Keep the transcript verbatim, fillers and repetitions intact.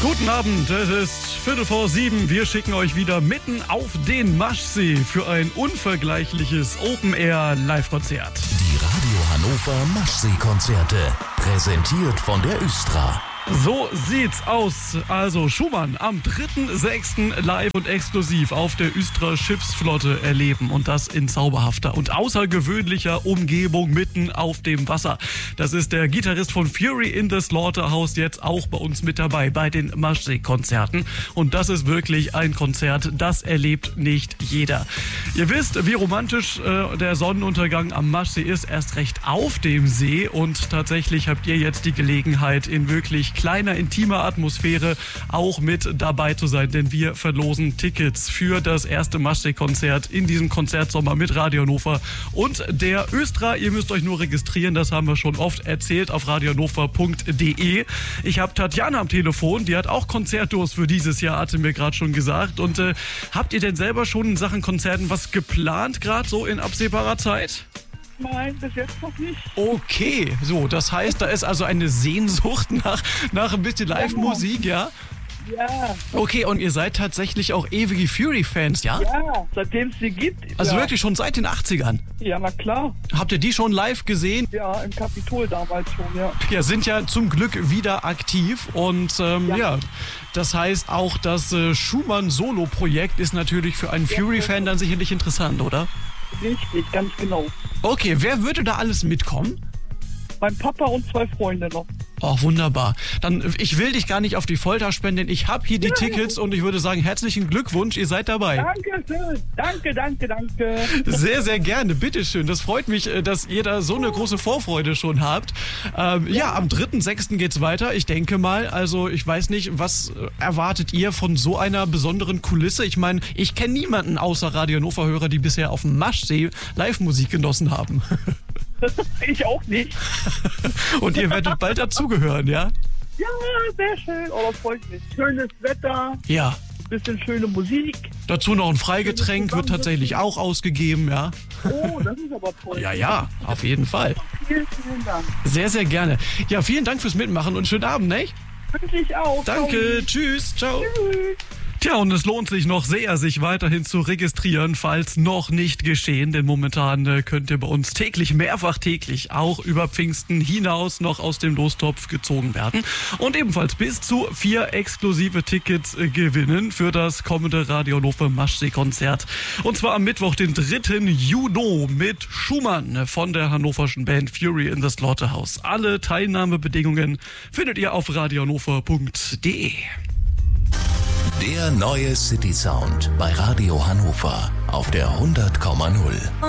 Guten Abend, es ist Viertel vor sieben. Wir schicken euch wieder mitten auf den Maschsee für ein unvergleichliches Open-Air-Live-Konzert. Die Radio Hannover Maschsee-Konzerte, präsentiert von der Östra. So sieht's aus. Also Schumann am dritten sechsten live und exklusiv auf der Östra Schiffsflotte erleben. Und das in zauberhafter und außergewöhnlicher Umgebung mitten auf dem Wasser. Das ist der Gitarrist von Fury in the Slaughterhouse jetzt auch bei uns mit dabei bei den Maschsee-Konzerten. Und das ist wirklich ein Konzert, das erlebt nicht jeder. Ihr wisst, wie romantisch äh, der Sonnenuntergang am Maschsee ist, erst recht auf dem See. Und tatsächlich habt ihr jetzt die Gelegenheit, in wirklich kleiner, intimer Atmosphäre auch mit dabei zu sein, denn wir verlosen Tickets für das erste Maschsee-Konzert in diesem Konzertsommer mit Radio Hannover und der Östra. Ihr müsst euch nur registrieren, das haben wir schon oft erzählt, auf radio hannover punkt de. Ich habe Tatjana am Telefon, die hat auch Konzertdurst für dieses Jahr, hatte mir gerade schon gesagt. Und äh, habt ihr denn selber schon in Sachen Konzerten was geplant, gerade so in absehbarer Zeit? Nein, bis jetzt noch nicht. Okay, so, das heißt, da ist also eine Sehnsucht nach, nach ein bisschen Live-Musik, ja? Ja. Okay, und ihr seid tatsächlich auch ewige Fury-Fans, ja? Ja, seitdem es sie gibt. Also ja. wirklich schon seit den achtzigern? Ja, na klar. Habt ihr die schon live gesehen? Ja, im Kapitol damals schon, ja. Ja, sind ja zum Glück wieder aktiv und ähm, ja. ja, das heißt auch das äh, Schumann-Solo-Projekt ist natürlich für einen Fury-Fan dann sicherlich interessant, oder? Richtig, ganz genau. Okay, wer würde da alles mitkommen? Mein Papa und zwei Freunde noch. Oh, wunderbar. Dann, ich will dich gar nicht auf die Folter spenden, denn ich habe hier die ja. Tickets und ich würde sagen, herzlichen Glückwunsch, ihr seid dabei. Danke schön. Danke, danke, danke. Sehr, sehr gerne. Bitteschön. Das freut mich, dass ihr da so eine große Vorfreude schon habt. Ähm, ja. ja, am dritten sechsten geht's weiter. Ich denke mal, also ich weiß nicht, was erwartet ihr von so einer besonderen Kulisse? Ich meine, ich kenne niemanden außer Radio Hannover-Hörer, die bisher auf dem Maschsee Live-Musik genossen haben. Ich auch nicht. Und ihr werdet bald dazugehören, ja? Ja, sehr schön. Oh, das freut mich. Schönes Wetter. Ja. Bisschen schöne Musik. Dazu noch ein Freigetränk wird tatsächlich auch ausgegeben, ja? Oh, das ist aber toll. Ja, ja, auf jeden Fall. Vielen, vielen Dank. Sehr, sehr gerne. Ja, vielen Dank fürs Mitmachen und schönen Abend, ne? Wünsche ich auch. Danke, Ciao. Tschüss, ciao. Tschüss. Tja, und es lohnt sich noch sehr, sich weiterhin zu registrieren, falls noch nicht geschehen, denn momentan äh, könnt ihr bei uns täglich, mehrfach täglich, auch über Pfingsten hinaus noch aus dem Lostopf gezogen werden und ebenfalls bis zu vier exklusive Tickets äh, gewinnen für das kommende Radio Hannover Maschsee-Konzert. Und zwar am Mittwoch, den dritten Juni mit Schumann von der hannoverschen Band Fury in the Slaughterhouse. Alle Teilnahmebedingungen findet ihr auf radio hannover punkt de. Der neue City Sound bei Radio Hannover auf der hundert Komma null.